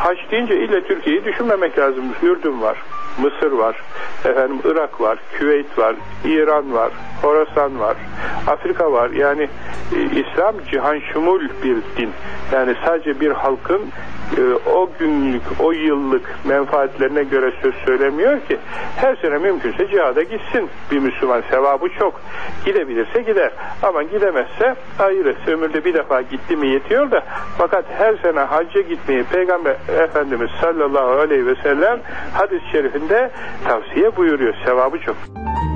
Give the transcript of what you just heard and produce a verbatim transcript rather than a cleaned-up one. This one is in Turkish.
hac deyince illa Türkiye'yi düşünmemek lazım. Ürdün var, Mısır var, efendim Irak var, Küveyt var, İran var, Horasan var, Afrika var. Yani e, İslam cihan şumul bir din. Yani sadece bir halkın e, o günlük, o yıllık menfaatlerine göre söz söylemiyor ki. Her sene mümkünse cihada gitsin bir Müslüman. Sevabı çok. Gidebilirse gider. Ama gidemezse ayrı. Ömürde bir defa gitti mi yetiyor da, fakat her sene hacca gitmeyi Peygamber Efendimiz sallallahu aleyhi ve sellem hadis-i şerifinde tavsiye buyuruyor. Sevabı çok.